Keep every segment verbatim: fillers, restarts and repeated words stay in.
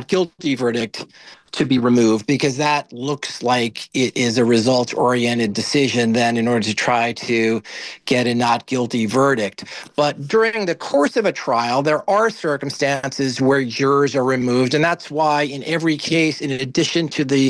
not guilty verdict to be removed, because that looks like it is a results-oriented decision then in order to try to get a not guilty verdict. But during the course of a trial, there are circumstances where jurors are removed, and that's why in every case, in addition to the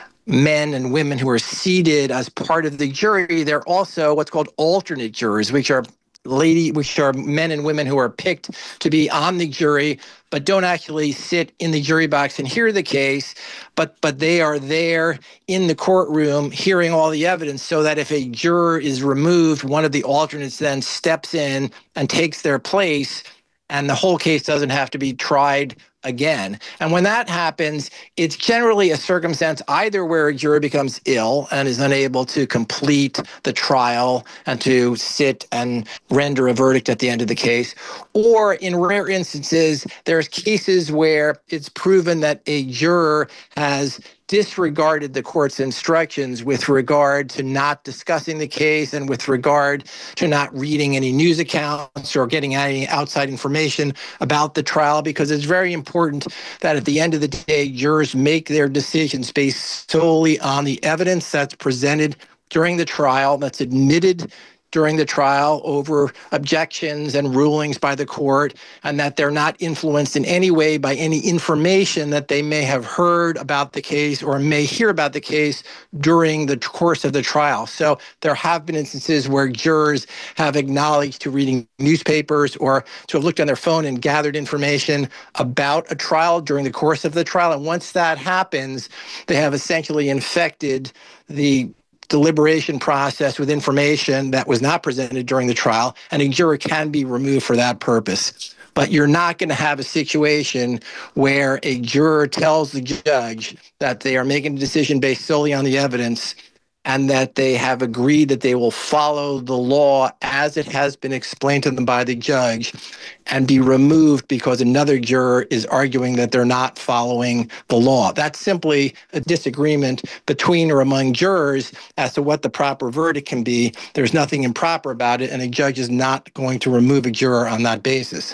men and women who are seated as part of the jury, they're also what's called alternate jurors, which are lady, which are men and women who are picked to be on the jury, but don't actually sit in the jury box and hear the case, but but they are there in the courtroom hearing all the evidence, so that if a juror is removed, one of the alternates then steps in and takes their place, and the whole case doesn't have to be tried again. And when that happens, it's generally a circumstance either where a juror becomes ill and is unable to complete the trial and to sit and render a verdict at the end of the case, or in rare instances, there's cases where it's proven that a juror has disregarded the court's instructions with regard to not discussing the case and with regard to not reading any news accounts or getting any outside information about the trial, because it's very important that at the end of the day, jurors make their decisions based solely on the evidence that's presented during the trial, that's admitted during the trial over objections and rulings by the court, and that they're not influenced in any way by any information that they may have heard about the case or may hear about the case during the course of the trial. So there have been instances where jurors have acknowledged to reading newspapers or to have looked on their phone and gathered information about a trial during the course of the trial. And once that happens, they have essentially infected the deliberation process with information that was not presented during the trial, and a juror can be removed for that purpose. But you're not going to have a situation where a juror tells the judge that they are making a decision based solely on the evidence and that they have agreed that they will follow the law as it has been explained to them by the judge, and be removed because another juror is arguing that they're not following the law. That's simply a disagreement between or among jurors as to what the proper verdict can be. There's nothing improper about it, and a judge is not going to remove a juror on that basis.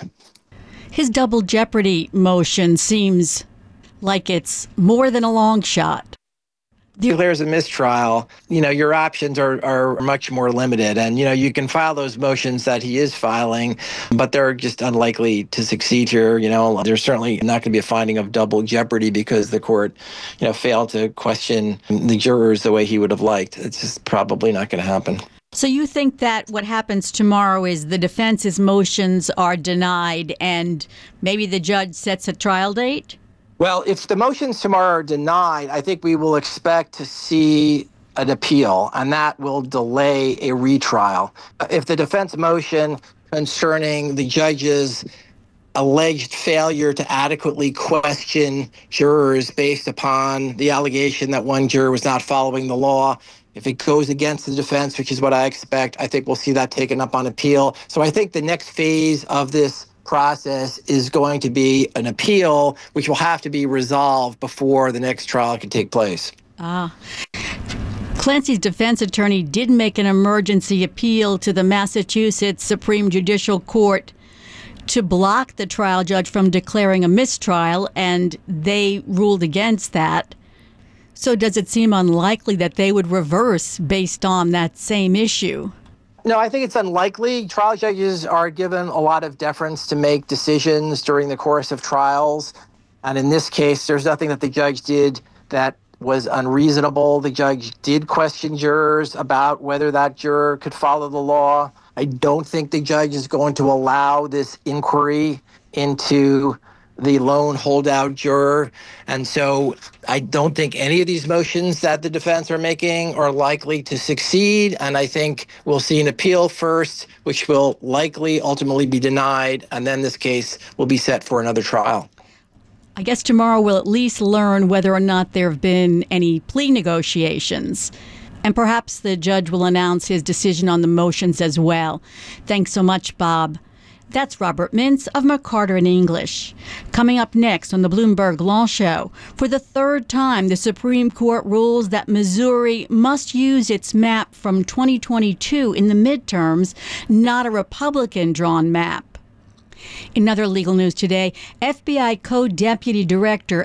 His double jeopardy motion seems like it's more than a long shot. Declares a mistrial, you know, your options are, are much more limited. And, you know, you can file those motions that he is filing, but they're just unlikely to succeed here. You know, there's certainly not going to be a finding of double jeopardy because the court, you know, failed to question the jurors the way he would have liked. It's just probably not going to happen. So you think that what happens tomorrow is the defense's motions are denied and maybe the judge sets a trial date? Well, if the motions tomorrow are denied, I think we will expect to see an appeal, and that will delay a retrial. If the defense motion concerning the judge's alleged failure to adequately question jurors based upon the allegation that one juror was not following the law, if it goes against the defense, which is what I expect, I think we'll see that taken up on appeal. So I think the next phase of this process is going to be an appeal, which will have to be resolved before the next trial can take place. Ah. Clancy's defense attorney did make an emergency appeal to the Massachusetts Supreme Judicial Court to block the trial judge from declaring a mistrial, and they ruled against that. So does it seem unlikely that they would reverse based on that same issue? No, I think it's unlikely. Trial judges are given a lot of deference to make decisions during the course of trials. And in this case, there's nothing that the judge did that was unreasonable. The judge did question jurors about whether that juror could follow the law. I don't think the judge is going to allow this inquiry into the lone holdout juror. And so I don't think any of these motions that the defense are making are likely to succeed. And I think we'll see an appeal first, which will likely ultimately be denied. And then this case will be set for another trial. I guess tomorrow we'll at least learn whether or not there have been any plea negotiations. And perhaps the judge will announce his decision on the motions as well. Thanks so much, Bob. That's Robert Mintz of McCarter and English. Coming up next on the Bloomberg Law Show, for the third time, the Supreme Court rules that Missouri must use its map from twenty twenty-two in the midterms, not a Republican-drawn map. In other legal news today, F B I co-deputy director